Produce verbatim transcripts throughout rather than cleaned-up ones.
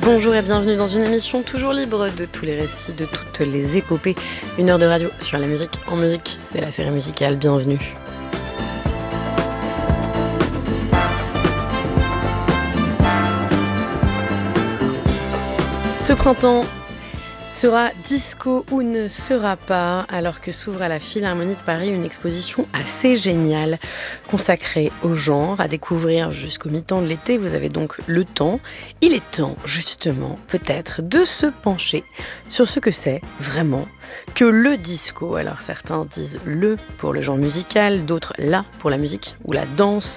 Bonjour et bienvenue dans une émission toujours libre de tous les récits, de toutes les épopées. Une heure de radio sur la musique en musique, c'est la série musicale, bienvenue. Ce printemps sera disco ou ne sera pas, alors que s'ouvre à la Philharmonie de Paris une exposition assez géniale consacrée au genre, à découvrir jusqu'au mi-temps de l'été. Vous avez donc le temps. Il est temps, justement, peut-être, de se pencher sur ce que c'est vraiment que le disco. Alors certains disent le pour le genre musical, d'autres la pour la musique ou la danse.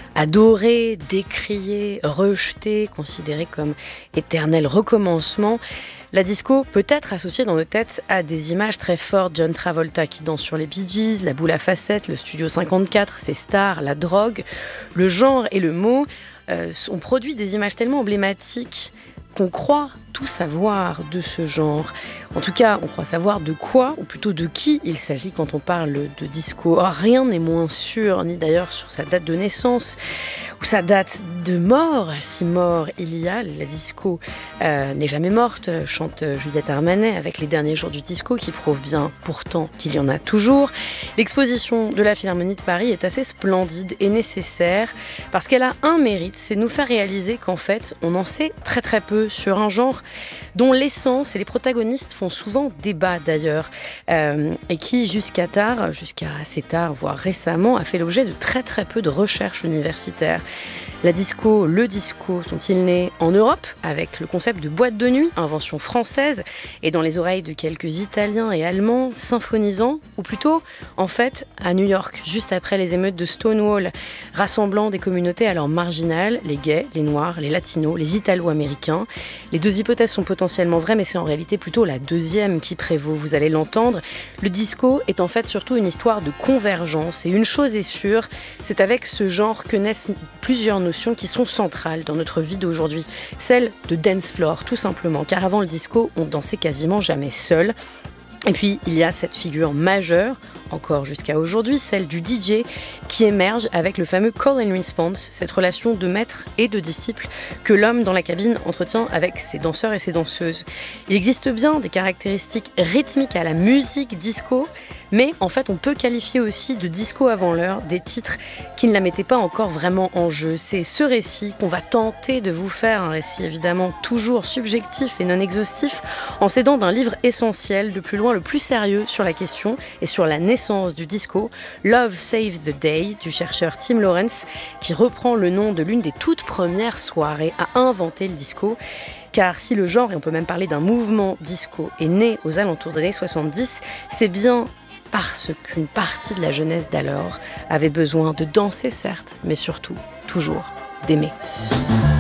Adoré, décrié, rejeté, considéré comme éternel recommencement. La disco peut être associée dans nos têtes à des images très fortes. John Travolta qui danse sur les Bee Gees, la boule à facettes, le Studio cinquante-quatre, ses stars, la drogue. Le genre et le mot euh, ont produit des images tellement emblématiques qu'on croit tout savoir de ce genre. En tout cas, on croit savoir de quoi, ou plutôt de qui il s'agit quand on parle de disco. Or, rien n'est moins sûr, ni d'ailleurs sur sa date de naissance, ou sa date de mort, si mort il y a. La disco euh, n'est jamais morte, chante Juliette Armanet avec Les derniers jours du disco, qui prouve bien pourtant qu'il y en a toujours. L'exposition de la Philharmonie de Paris est assez splendide et nécessaire, parce qu'elle a un mérite, c'est de nous faire réaliser qu'en fait, on en sait très très peu sur un genre dont l'essence et les protagonistes font souvent débat d'ailleurs, euh, et qui jusqu'à tard, jusqu'à assez tard, voire récemment, a fait l'objet de très très peu de recherches universitaires. La disco, le disco, sont-ils nés en Europe avec le concept de boîte de nuit, invention française, et dans les oreilles de quelques Italiens et Allemands symphonisants, ou plutôt, en fait, à New York, juste après les émeutes de Stonewall, rassemblant des communautés alors marginales, les gays, les noirs, les latinos, les italo-américains. Les deux hypothèses sont potentiellement vraies, mais c'est en réalité plutôt la deuxième qui prévaut, vous allez l'entendre. Le disco est en fait surtout une histoire de convergence, et une chose est sûre, c'est avec ce genre que naissent plusieurs notions qui sont centrales dans notre vie d'aujourd'hui. Celle de dance floor, tout simplement, car avant le disco, on dansait quasiment jamais seul. Et puis, il y a cette figure majeure, encore jusqu'à aujourd'hui, celle du D J, qui émerge avec le fameux call and response, cette relation de maître et de disciple que l'homme dans la cabine entretient avec ses danseurs et ses danseuses. Il existe bien des caractéristiques rythmiques à la musique disco, mais en fait, on peut qualifier aussi de disco avant l'heure des titres qui ne la mettaient pas encore vraiment en jeu. C'est ce récit qu'on va tenter de vous faire, un récit évidemment toujours subjectif et non exhaustif, en s'aidant d'un livre essentiel, de plus loin le plus sérieux sur la question et sur la naissance du disco, Love Save the Day, du chercheur Tim Lawrence, qui reprend le nom de l'une des toutes premières soirées à inventer le disco. Car si le genre, et on peut même parler d'un mouvement disco, est né aux alentours des années soixante-dix, c'est bien parce qu'une partie de la jeunesse d'alors avait besoin de danser certes, mais surtout, toujours, d'aimer.